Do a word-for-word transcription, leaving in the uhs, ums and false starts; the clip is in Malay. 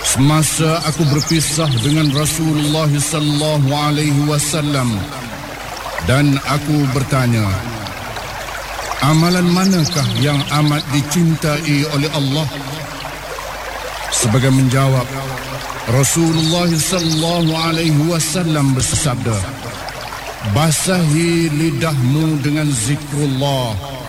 Semasa aku berpisah dengan Rasulullah sallallahu alaihi wasallam dan aku bertanya, amalan manakah yang amat dicintai oleh Allah? Sebagai menjawab, Rasulullah sallallahu alaihi wasallam bersabda, basahi lidahmu dengan zikrullah